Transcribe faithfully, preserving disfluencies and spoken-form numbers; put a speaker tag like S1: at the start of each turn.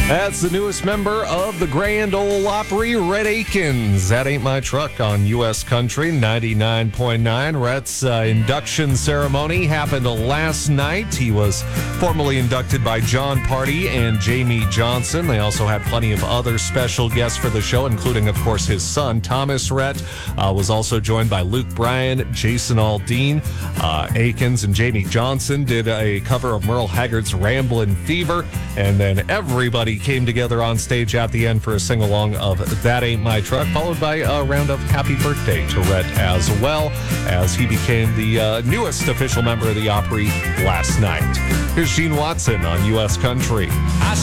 S1: That's the newest member of the Grand Ole Opry, Rhett Akins. That Ain't My Truck on U S Country ninety-nine point nine. Rhett's uh, induction ceremony happened last night. He was formally inducted by John Party and Jamie Johnson. They also had plenty of other special guests for the show, including, of course, his son, Thomas Rhett, uh, was also joined by Luke Bryan, Jason Aldean. Uh, Akins and Jamie Johnson did a cover of Merle Haggard's Ramblin' Fever, and then everybody came together on stage at the end for a sing-along of That Ain't My Truck, followed by a round of Happy Birthday to Rhett as well, as he became the uh, newest official member of the Opry last night. Here's Gene Watson on U S Country.
S2: I